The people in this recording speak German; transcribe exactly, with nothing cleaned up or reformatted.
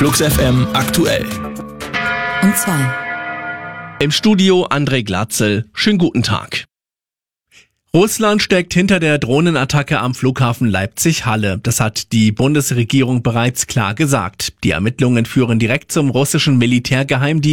Flux F M aktuell. Um zwei. Im Studio André Glatzel. Schönen guten Tag. Russland steckt hinter der Drohnenattacke am Flughafen Leipzig-Halle. Das hat die Bundesregierung bereits klar gesagt. Die Ermittlungen führen direkt zum russischen Militärgeheimdienst